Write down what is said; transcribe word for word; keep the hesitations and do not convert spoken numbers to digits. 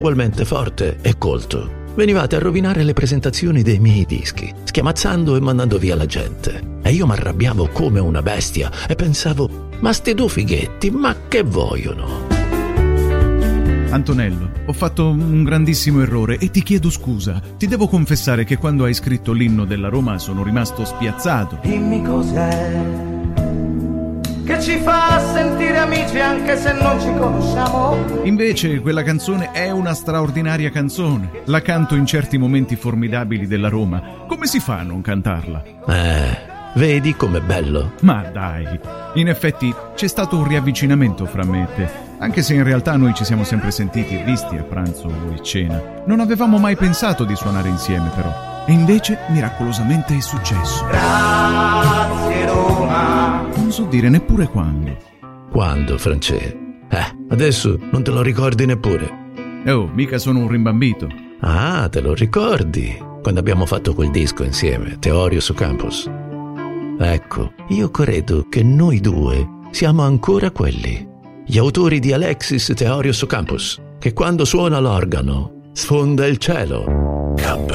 ugualmente forte e colto. Venivate a rovinare le presentazioni dei miei dischi, schiamazzando e mandando via la gente. E io mi arrabbiavo come una bestia e pensavo, ma sti due fighetti, ma che vogliono? Antonello, ho fatto un grandissimo errore e ti chiedo scusa. Ti devo confessare che quando hai scritto l'inno della Roma sono rimasto spiazzato. Dimmi cos'è che ci fa sentire amici anche se non ci conosciamo. Invece quella canzone è una straordinaria canzone. La canto in certi momenti formidabili della Roma. Come si fa a non cantarla? Eh, vedi com'è bello? Ma dai, in effetti c'è stato un riavvicinamento fra me e te, anche se in realtà noi ci siamo sempre sentiti e visti a pranzo o a cena. Non avevamo mai pensato di suonare insieme però. E invece miracolosamente è successo. Grazie Roma. Non so dire neppure quando. Quando, Francesco? Eh, adesso non te lo ricordi neppure. Oh, mica sono un rimbambito. Ah, te lo ricordi? Quando abbiamo fatto quel disco insieme, Teorio su Campus. Ecco, io credo che noi due siamo ancora quelli. Gli autori di Alexis Teorio su Campus, che quando suona l'organo sfonda il cielo.